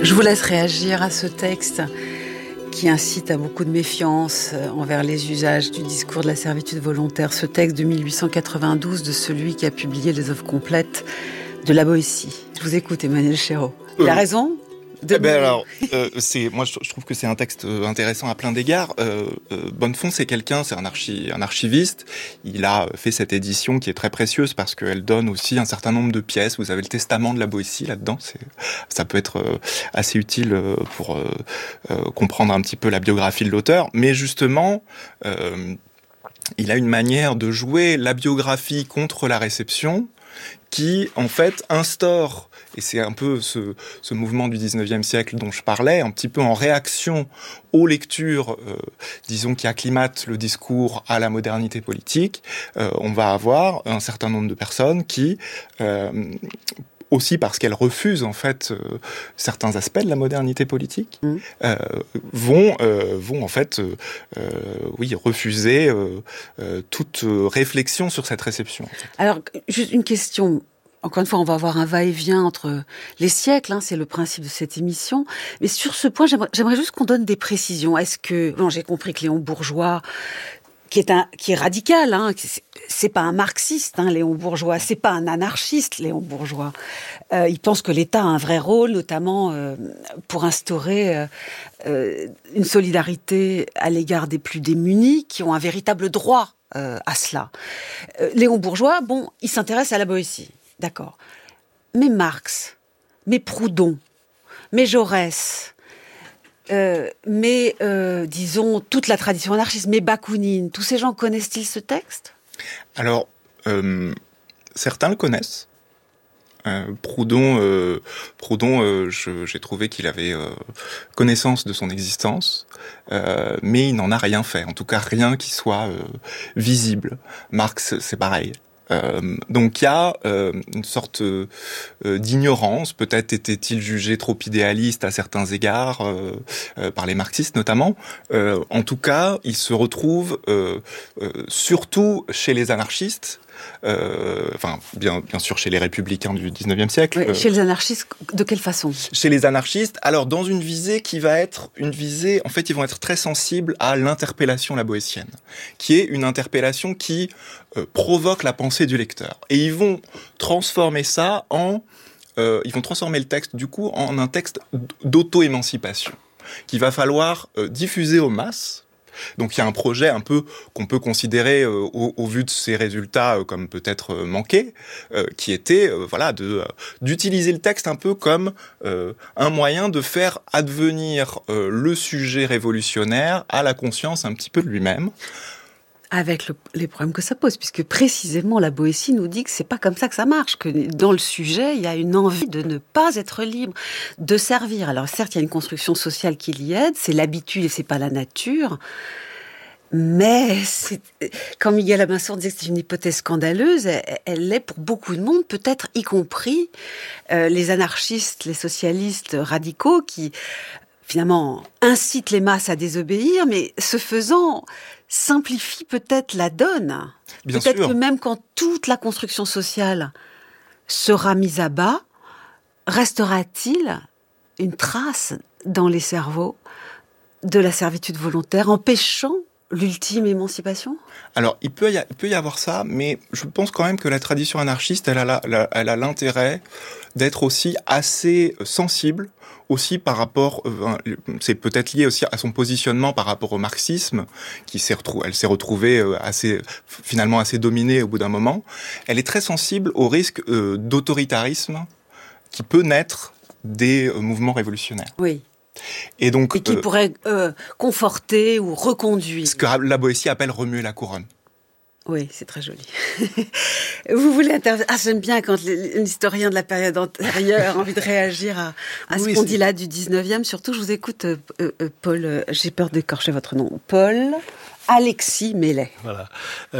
Je vous laisse réagir à ce texte qui incite à beaucoup de méfiance envers les usages du discours de la servitude volontaire. Ce texte de 1892 de celui qui a publié les œuvres complètes de la Boétie. Je vous écoute, Emmanuel Chéreau. Il a raison moi je trouve que c'est un texte intéressant à plein d'égards. Bonnefond, c'est un archiviste. Il a fait cette édition qui est très précieuse parce qu'elle donne aussi un certain nombre de pièces. Vous avez le testament de la Boétie là-dedans. Ça peut être assez utile pour comprendre un petit peu la biographie de l'auteur. Mais justement, il a une manière de jouer la biographie contre la réception qui, en fait, instaure, et c'est un peu ce mouvement du 19e siècle dont je parlais, un petit peu en réaction aux lectures, disons, qui acclimatent le discours à la modernité politique, on va avoir un certain nombre de personnes qui... aussi parce qu'elles refusent en fait certains aspects de la modernité politique, vont en fait refuser toute réflexion sur cette réception. En fait. Alors, juste une question. Encore une fois, on va avoir un va-et-vient entre les siècles, c'est le principe de cette émission. Mais sur ce point, j'aimerais juste qu'on donne des précisions. J'ai compris que Léon Bourgeois, qui est radical, c'est pas un marxiste, Léon Bourgeois, c'est pas un anarchiste, Léon Bourgeois. Il pense que l'État a un vrai rôle, notamment pour instaurer une solidarité à l'égard des plus démunis, qui ont un véritable droit à cela. Léon Bourgeois, il s'intéresse à la Boétie, d'accord. Mais Marx, mais Proudhon, mais Jaurès... disons, toute la tradition anarchiste, mais Bakounine, tous ces gens connaissent-ils ce texte ? Alors, certains le connaissent. Proudhon, j'ai trouvé qu'il avait connaissance de son existence, mais il n'en a rien fait, en tout cas rien qui soit visible. Marx, c'est pareil. Donc il y a une sorte d'ignorance, peut-être était-il jugé trop idéaliste à certains égards, par les marxistes notamment. En tout cas, il se retrouve surtout chez les anarchistes, bien sûr chez les républicains du 19e siècle. Oui, chez les anarchistes, de quelle façon ? Chez les anarchistes, alors dans une visée qui va être une visée, en fait ils vont être très sensibles à l'interpellation laboétienne, qui est une interpellation qui provoque la pensée du lecteur. Et ils vont transformer ça ils vont transformer le texte du coup en un texte d'auto-émancipation, qu'il va falloir diffuser aux masses. Donc il y a un projet un peu qu'on peut considérer au vu de ses résultats comme peut-être manqués, qui était d'utiliser le texte un peu comme un moyen de faire advenir le sujet révolutionnaire à la conscience un petit peu de lui-même. Avec les problèmes que ça pose, puisque précisément la Boétie nous dit que c'est pas comme ça que ça marche, que dans le sujet, il y a une envie de ne pas être libre, de servir. Alors certes, il y a une construction sociale qui l'y aide, c'est l'habitude et c'est pas la nature, mais quand Miguel Amassour disait que c'est une hypothèse scandaleuse, elle l'est pour beaucoup de monde, peut-être y compris les anarchistes, les socialistes radicaux qui finalement incitent les masses à désobéir, mais ce faisant simplifie peut-être la donne. Bien peut-être sûr. Que même quand toute la construction sociale sera mise à bas, restera-t-il une trace dans les cerveaux de la servitude volontaire, empêchant l'ultime émancipation ? Alors, il peut y avoir ça, mais je pense quand même que la tradition anarchiste, elle a l'intérêt d'être aussi assez sensible, aussi par rapport, c'est peut-être lié aussi à son positionnement par rapport au marxisme, elle s'est retrouvée finalement assez dominée au bout d'un moment. Elle est très sensible au risque d'autoritarisme qui peut naître des mouvements révolutionnaires. Oui. Et qui pourrait conforter ou reconduire. Ce que la Boétie appelle remuer la couronne. Oui, c'est très joli. Vous voulez intervenir ? J'aime bien quand l'historien de la période antérieure a envie de réagir à ce qu'on dit là du 19e. Surtout, je vous écoute, Paul, j'ai peur d'écorcher votre nom. Paul Alexis Mellet. Voilà.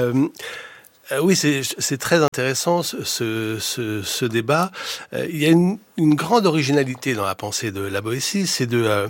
Oui, c'est très intéressant ce débat. Il y a une grande originalité dans la pensée de la Boétie, c'est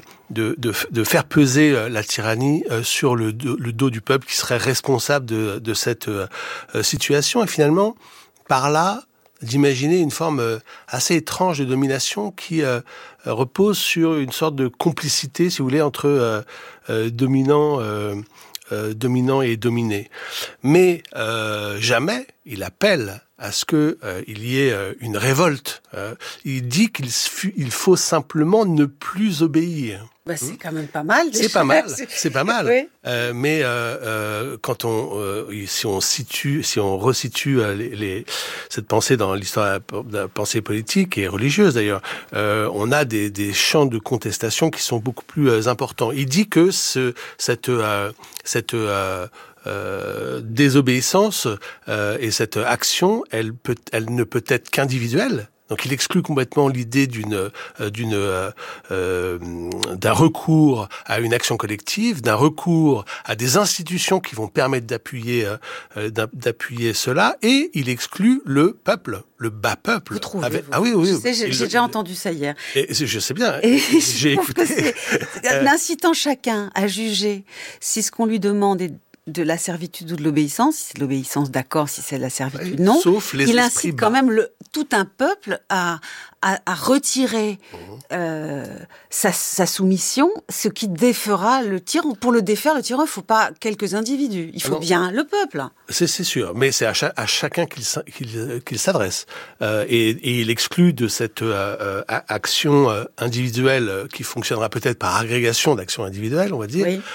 de faire peser la tyrannie sur le dos du peuple qui serait responsable de cette situation. Et finalement, par là, d'imaginer une forme assez étrange de domination qui repose sur une sorte de complicité, si vous voulez, entre dominant et dominé. Mais jamais il appelle à ce que il y ait une révolte. Il dit qu'il faut simplement ne plus obéir. Bah, c'est quand même pas mal. C'est pas mal. C'est pas mal. Oui. Mais quand si on resitue cette pensée dans l'histoire de la pensée politique et religieuse d'ailleurs, on a des champs de contestation qui sont beaucoup plus importants. Il dit que cette désobéissance et cette action, elle ne peut être qu'individuelle. Donc il exclut complètement l'idée d'un recours à une action collective, d'un recours à des institutions qui vont permettre d'appuyer cela, et il exclut le peuple, le bas peuple. Vous trouvez Ah oui. J'ai déjà entendu ça hier. Et je sais bien. Et J'ai écouté. L'incitant chacun à juger si ce qu'on lui demande est de la servitude ou de l'obéissance, si c'est de l'obéissance, d'accord, si c'est de la servitude, non. Sauf les il esprits incite bas. quand même tout un peuple à retirer sa soumission, ce qui défera le tyran. Pour le défaire, le tyran, il ne faut pas quelques individus, il faut bien le peuple. C'est sûr, mais c'est à chacun qu'il s'adresse. Et il exclut de cette action individuelle qui fonctionnera peut-être par agrégation d'actions individuelles, on va dire. Oui.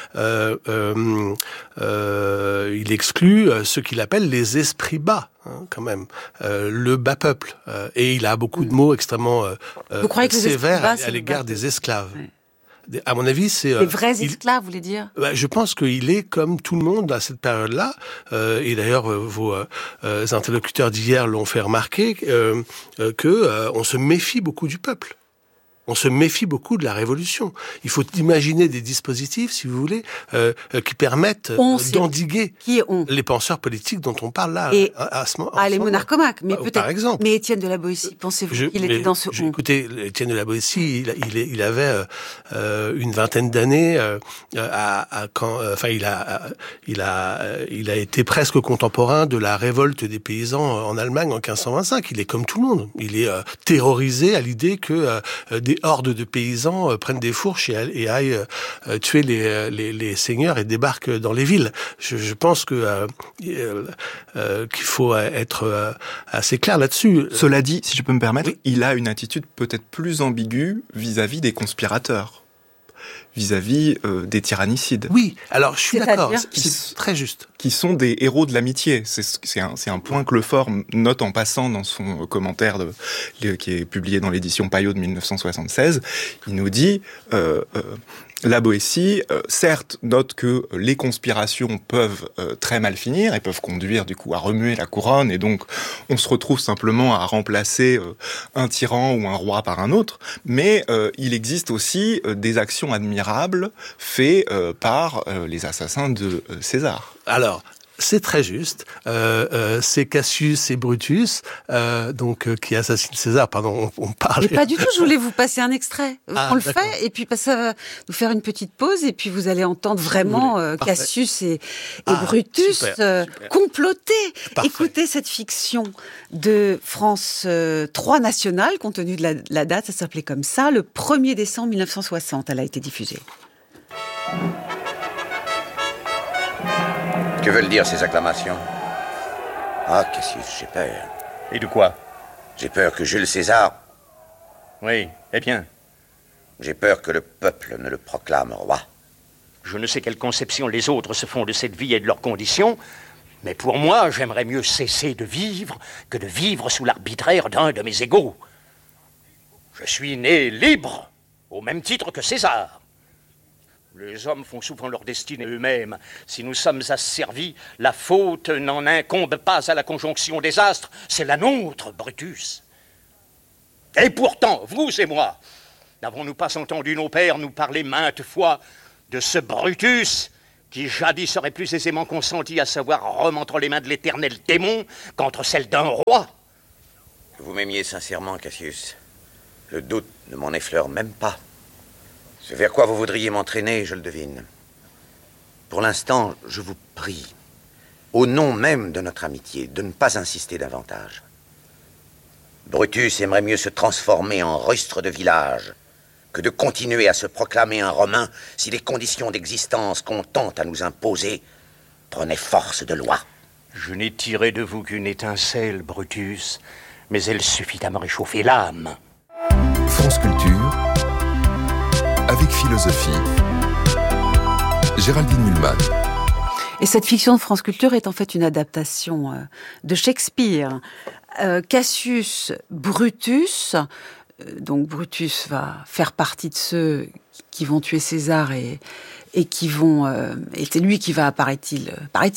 Il exclut ce qu'il appelle les esprits bas, quand même, le bas peuple. Et il a beaucoup de mots extrêmement sévères à l'égard des esclaves. Ouais. À mon avis, c'est... Les vrais esclaves, vous voulez dire ? Je pense qu'il est comme tout le monde à cette période-là, et d'ailleurs vos interlocuteurs d'hier l'ont fait remarquer, on se méfie beaucoup du peuple. On se méfie beaucoup de la révolution. Il faut imaginer des dispositifs, si vous voulez, qui permettent d'endiguer les penseurs politiques dont on parle là à ce moment. Les monarchomaques, mais peut-être. Par exemple. Mais Étienne de la Boétie, pensez-vous qu'il était dans ce on ? Écoutez, Étienne de la Boétie, il avait une vingtaine d'années il a été presque contemporain de la révolte des paysans en Allemagne en 1525. Il est comme tout le monde. Il est terrorisé à l'idée que des hordes de paysans prennent des fourches et aillent tuer les seigneurs et débarquent dans les villes. Je pense que qu'il faut être assez clair là-dessus. Cela dit, si je peux me permettre, oui. Il a une attitude peut-être plus ambiguë vis-à-vis des conspirateurs, vis-à-vis des tyrannicides. Oui, alors je suis d'accord, c'est très juste. Qui sont des héros de l'amitié. C'est un point que Lefort note en passant dans son commentaire qui est publié dans l'édition Payot de 1976. Il nous dit... La Boétie, certes, note que les conspirations peuvent très mal finir et peuvent conduire du coup à remuer la couronne, et donc on se retrouve simplement à remplacer un tyran ou un roi par un autre, mais il existe aussi des actions admirables faites par les assassins de César. Alors, c'est très juste. C'est Cassius et Brutus, qui assassinent César. Pardon, on parle. Mais pas du tout. Je voulais vous passer un extrait. On le fait, et puis ça va nous faire une petite pause, et puis vous allez entendre vraiment Cassius et Brutus super. Comploter. Parfait. Écoutez cette fiction de France 3 nationale, compte tenu de la date, ça s'appelait comme ça, le 1er décembre 1960. Elle a été diffusée. Que veulent dire ces acclamations ? Ah, Cassius, j'ai peur. Et de quoi ? J'ai peur que Jules César... Oui, eh bien ? J'ai peur que le peuple ne le proclame roi. Je ne sais quelle conception les autres se font de cette vie et de leurs conditions, mais pour moi, j'aimerais mieux cesser de vivre que de vivre sous l'arbitraire d'un de mes égaux. Je suis né libre, au même titre que César. Les hommes font souvent leur destinée eux-mêmes. Si nous sommes asservis, la faute n'en incombe pas à la conjonction des astres, c'est la nôtre, Brutus. Et pourtant, vous et moi, n'avons-nous pas entendu nos pères nous parler maintes fois de ce Brutus qui jadis aurait plus aisément consenti à savoir Rome entre les mains de l'éternel démon qu'entre celles d'un roi ? Vous m'aimiez sincèrement, Cassius. Le doute ne m'en effleure même pas. Ce vers quoi vous voudriez m'entraîner, je le devine. Pour l'instant, je vous prie, au nom même de notre amitié, de ne pas insister davantage. Brutus aimerait mieux se transformer en rustre de village que de continuer à se proclamer un Romain si les conditions d'existence qu'on tente à nous imposer prenaient force de loi. Je n'ai tiré de vous qu'une étincelle, Brutus, mais elle suffit à me réchauffer l'âme. France Culture, avec philosophie. Géraldine Mühlmann. Et cette fiction de France Culture est en fait une adaptation de Shakespeare. Cassius Brutus, donc Brutus va faire partie de ceux qui vont tuer César et qui vont... et c'est lui qui va, paraît-il,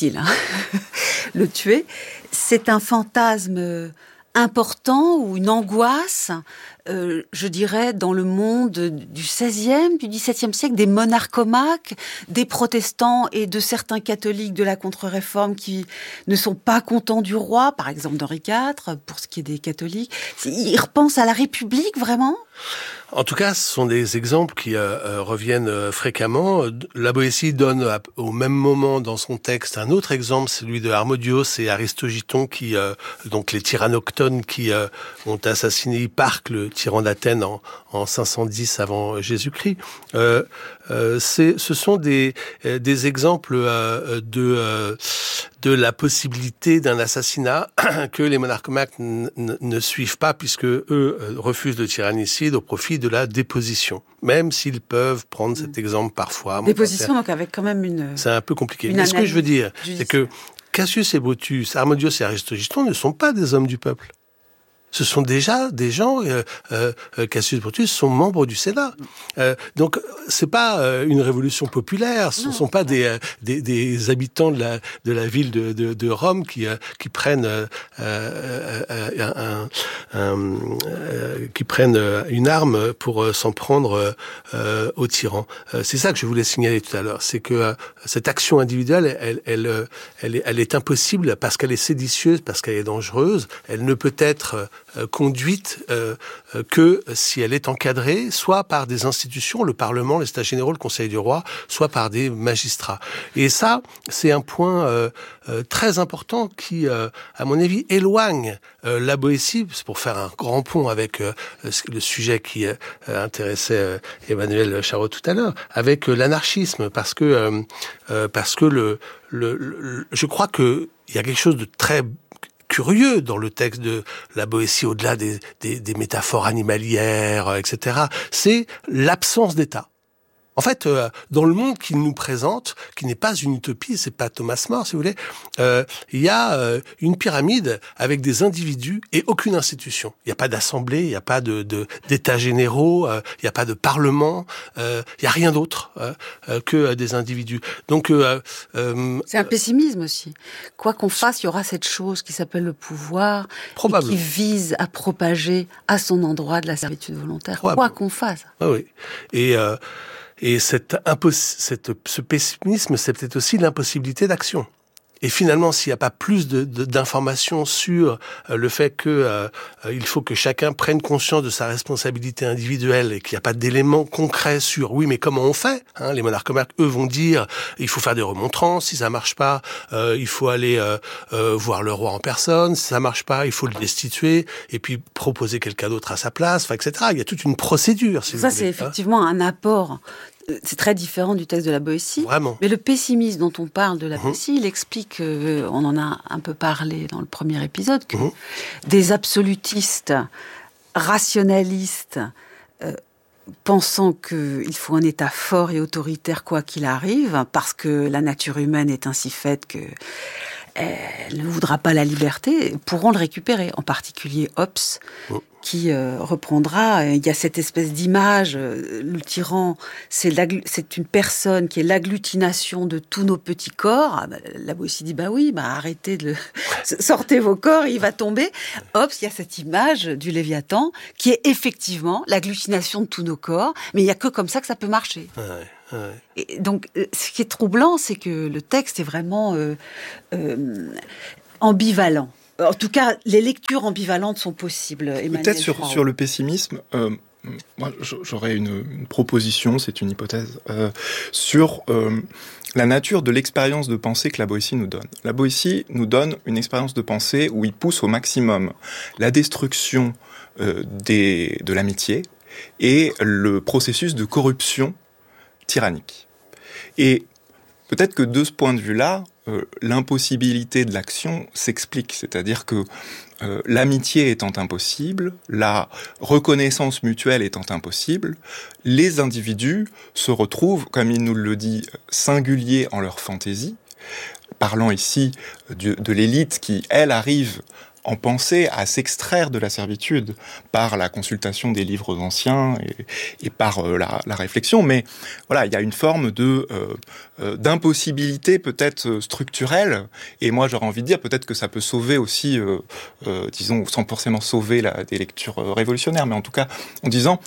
le tuer. C'est un fantasme important ou une angoisse, je dirais, dans le monde du XVIe, du XVIIe siècle, des monarchomaques, des protestants et de certains catholiques de la contre-réforme qui ne sont pas contents du roi, par exemple d'Henri IV, pour ce qui est des catholiques. Ils repensent à la République, vraiment ? En tout cas, ce sont des exemples qui reviennent fréquemment. La Boétie donne au même moment dans son texte un autre exemple, celui de Harmodios et Aristogiton, qui donc les tyrannoctones qui ont assassiné Hipparque, le tyran d'Athènes, en 510 avant Jésus-Christ. Ce sont des exemples de la possibilité d'un assassinat que les monarchomaques ne suivent pas, puisque eux refusent le tyrannicide au profit de la déposition, même s'ils peuvent prendre cet exemple parfois. Déposition, donc avec quand même une... C'est un peu compliqué. Mais ce que je veux dire, c'est que Cassius et Brutus, Harmodios et Aristogiton ne sont pas des hommes du peuple. Ce sont déjà des gens, Cassius et Brutus sont membres du Sénat. Donc, c'est pas une révolution populaire, ce ne sont pas des habitants de la ville de Rome qui prennent une arme pour s'en prendre au tyran. C'est ça que je voulais signaler tout à l'heure, c'est que cette action individuelle, elle est impossible parce qu'elle est séditieuse, parce qu'elle est dangereuse. Elle ne peut être conduite que si elle est encadrée, soit par des institutions, le Parlement, les États généraux, le Conseil du roi, soit par des magistrats. Et ça, c'est un point très important qui, à mon avis, éloigne la Boétie, c'est pour faire un grand pont avec le sujet qui intéressait Emmanuel Charot tout à l'heure, avec l'anarchisme, parce que je crois que il y a quelque chose de très curieux dans le texte de la Boétie, au-delà des métaphores animalières, etc. C'est l'absence d'État. En fait, dans le monde qu'il nous présente, qui n'est pas une utopie, c'est pas Thomas More, si vous voulez, il y a une pyramide avec des individus et aucune institution. Il n'y a pas d'assemblée, il n'y a pas d'états généraux, il n'y a pas de parlement, il n'y a rien d'autre que des individus. Donc, c'est un pessimisme aussi. Quoi qu'on fasse, il y aura cette chose qui s'appelle le pouvoir, et qui vise à propager à son endroit de la servitude volontaire. Quoi qu'on fasse. Ah oui. Et ce pessimisme, c'est peut-être aussi l'impossibilité d'action. Et finalement, s'il n'y a pas plus d'informations sur le fait que il faut que chacun prenne conscience de sa responsabilité individuelle et qu'il n'y a pas d'éléments concrets sur oui, mais comment on fait, les monarchomaques, eux, vont dire il faut faire des remontrances, si ça marche pas, il faut aller voir le roi en personne, si ça marche pas, il faut le destituer et puis proposer quelqu'un d'autre à sa place, etc. Il y a toute une procédure. Si ça, c'est effectivement un apport. C'est très différent du texte de la Boétie. Vraiment. Mais le pessimisme dont on parle de la Boétie, il explique, on en a un peu parlé dans le premier épisode, que des absolutistes, rationalistes, pensant qu'il faut un État fort et autoritaire quoi qu'il arrive, parce que la nature humaine est ainsi faite que elle ne voudra pas la liberté, pourront le récupérer. En particulier Hobbes, qui reprendra. Il y a cette espèce d'image, le tyran, c'est une personne qui est l'agglutination de tous nos petits corps. La Boétie dit, arrêtez sortez vos corps, il va tomber. Hobbes, il y a cette image du Léviathan, qui est effectivement l'agglutination de tous nos corps, mais il n'y a que comme ça que ça peut marcher. Ouais. Et donc, ce qui est troublant, c'est que le texte est vraiment ambivalent. En tout cas, les lectures ambivalentes sont possibles. Peut-être sur le pessimisme, moi, j'aurais une proposition, c'est une hypothèse, sur la nature de l'expérience de pensée que la Boétie nous donne. La Boétie nous donne une expérience de pensée où il pousse au maximum la destruction de l'amitié et le processus de corruption tyrannique. Et peut-être que de ce point de vue-là, l'impossibilité de l'action s'explique, c'est-à-dire que l'amitié étant impossible, la reconnaissance mutuelle étant impossible, les individus se retrouvent, comme il nous le dit, singuliers en leur fantaisie, parlant ici de l'élite qui, elle, arrive en pensée à s'extraire de la servitude par la consultation des livres anciens et par la réflexion. Mais voilà, il y a une forme d'impossibilité peut-être structurelle. Et moi, j'aurais envie de dire peut-être que ça peut sauver aussi, disons, sans forcément sauver des lectures révolutionnaires, mais en tout cas en disant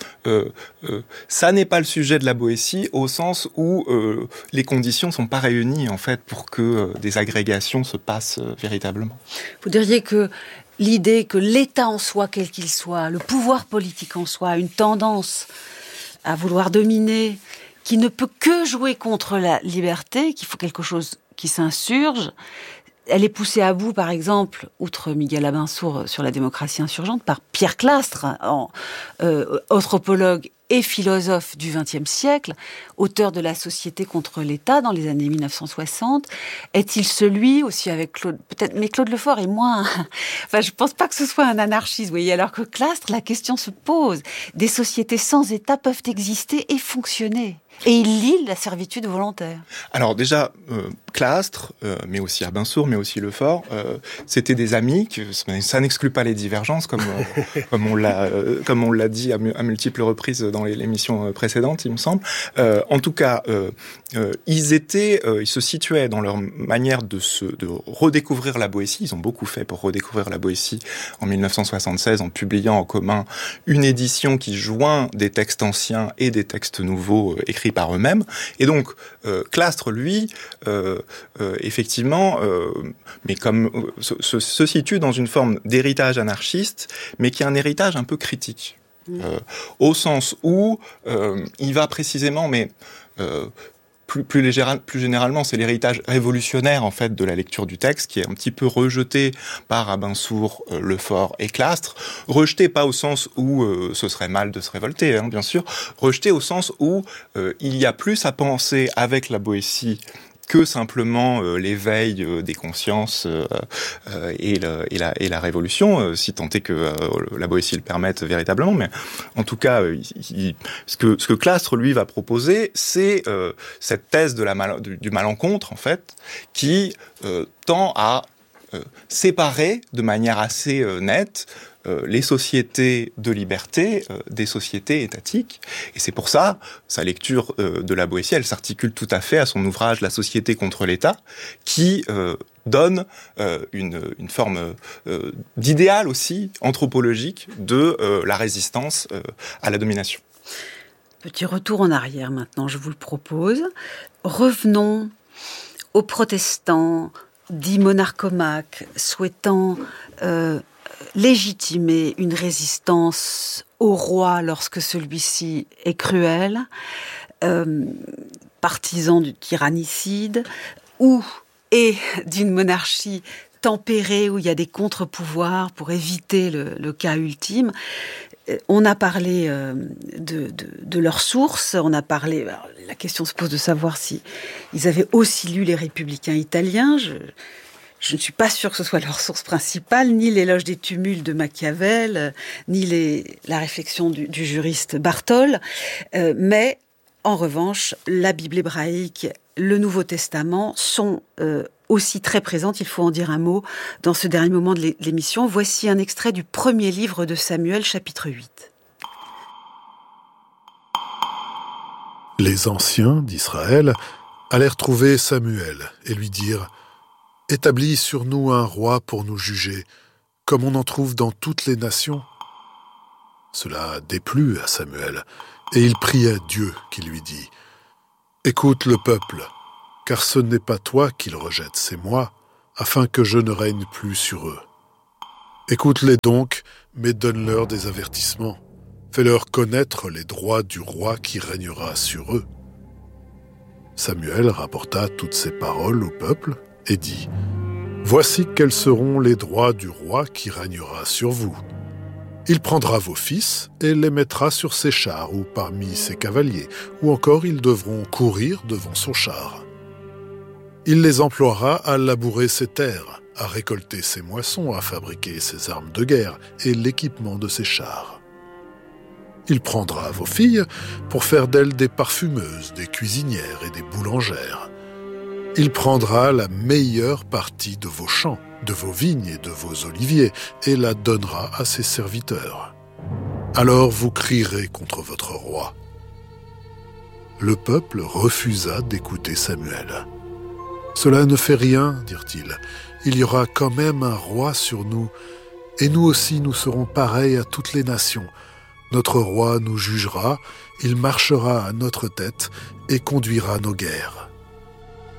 ça n'est pas le sujet de la Boétie au sens où les conditions sont pas réunies en fait pour que des agrégations se passent véritablement. Vous diriez que l'idée que l'État en soi, quel qu'il soit, le pouvoir politique en soi, a une tendance à vouloir dominer, qui ne peut que jouer contre la liberté, qu'il faut quelque chose qui s'insurge. Elle est poussée à bout, par exemple, outre Miguel Abinsour sur la démocratie insurgente, par Pierre Clastres, anthropologue et philosophe du XXe siècle, auteur de La Société contre l'État dans les années 1960. Est-il celui, aussi avec Claude, peut-être, mais Claude Lefort est moins... Enfin, je pense pas que ce soit un anarchiste, vous voyez, alors que Clastres, la question se pose. Des sociétés sans État peuvent exister et fonctionner. Et il lie la servitude volontaire. Alors déjà, Clastres, mais aussi Abinsour, mais aussi Lefort, c'était des amis, ça n'exclut pas les divergences, comme on l'a dit à multiples reprises dans l'émission précédente, il me semble. En tout cas, ils se situaient dans leur manière de redécouvrir la Boétie. Ils ont beaucoup fait pour redécouvrir la Boétie en 1976 en publiant en commun une édition qui joint des textes anciens et des textes nouveaux écrits par eux-mêmes. Et donc, Clastres, lui, effectivement, mais comme se situe dans une forme d'héritage anarchiste, mais qui est un héritage un peu critique. Au sens où il va précisément, mais plus généralement, c'est l'héritage révolutionnaire en fait de la lecture du texte qui est un petit peu rejeté par Abinsour, Lefort et Clastres. Rejeté pas au sens où ce serait mal de se révolter, hein, bien sûr. Rejeté au sens où il y a plus à penser avec la Boétie que simplement l'éveil des consciences et la révolution, si tant est que la Boétie le permette véritablement. Mais en tout cas, ce que Clastres, lui, va proposer, c'est cette thèse du malencontre, en fait, qui tend à séparer de manière assez nette les sociétés de liberté des sociétés étatiques. Et c'est pour ça, sa lecture de la Boétie, elle s'articule tout à fait à son ouvrage « La société contre l'État », qui donne une forme d'idéal aussi anthropologique de la résistance à la domination. Petit retour en arrière maintenant, je vous le propose. Revenons aux protestants dits monarchomaques, souhaitant légitimer une résistance au roi lorsque celui-ci est cruel, partisans du tyrannicide, et d'une monarchie tempérée où il y a des contre-pouvoirs pour éviter le cas ultime. On a parlé de leurs sources, on a parlé... Alors, la question se pose de savoir si ils avaient aussi lu les Républicains italiens. Je ne suis pas sûre que ce soit leur source principale, ni l'éloge des tumultes de Machiavel, ni la réflexion du juriste Bartol. Mais, en revanche, la Bible hébraïque, le Nouveau Testament sont aussi très présentes, il faut en dire un mot, dans ce dernier moment de l'émission. Voici un extrait du premier livre de Samuel, chapitre 8. Les anciens d'Israël allèrent trouver Samuel et lui dirent « Établis sur nous un roi pour nous juger, comme on en trouve dans toutes les nations. » Cela déplut à Samuel, et il pria Dieu qui lui dit « Écoute le peuple, car ce n'est pas toi qu'il rejette, c'est moi, afin que je ne règne plus sur eux. Écoute-les donc, mais donne-leur des avertissements, Fais-leur connaître les droits du roi qui régnera sur eux. » Samuel rapporta toutes ces paroles au peuple et dit : « Voici quels seront les droits du roi qui régnera sur vous. Il prendra vos fils et les mettra sur ses chars ou parmi ses cavaliers, ou encore ils devront courir devant son char. Il les emploiera à labourer ses terres, à récolter ses moissons, à fabriquer ses armes de guerre et l'équipement de ses chars. Il prendra vos filles pour faire d'elles des parfumeuses, des cuisinières et des boulangères. Il prendra la meilleure partie de vos champs, de vos vignes et de vos oliviers, et la donnera à ses serviteurs. Alors vous crierez contre votre roi. » Le peuple refusa d'écouter Samuel. « Cela ne fait rien, dirent-ils. Il y aura quand même un roi sur nous, et nous aussi nous serons pareils à toutes les nations. Notre roi nous jugera, il marchera à notre tête et conduira nos guerres. »